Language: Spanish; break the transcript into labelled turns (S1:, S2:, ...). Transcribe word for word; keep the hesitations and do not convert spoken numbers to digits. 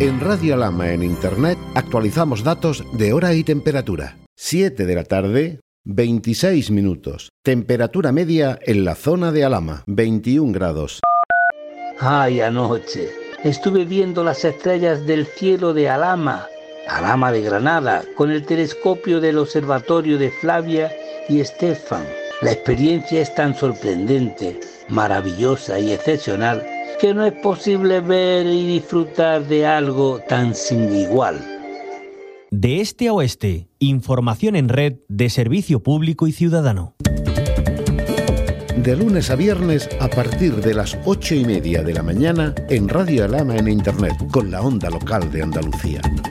S1: En Radio Alhama en Internet actualizamos datos de hora y temperatura. siete de la tarde, veintiséis minutos. Temperatura media en la zona de Alhama, veintiún grados.
S2: Ay, anoche estuve viendo las estrellas del cielo de Alhama, Alhama de Granada, con el telescopio del observatorio de Flavia y Estefan. La experiencia es tan sorprendente, maravillosa y excepcional que no es posible ver y disfrutar de algo tan sin igual.
S3: De este a oeste, información en red de servicio público y ciudadano.
S1: De lunes a viernes a partir de las ocho y media de la mañana en Radio Alhama en Internet con la onda local de Andalucía.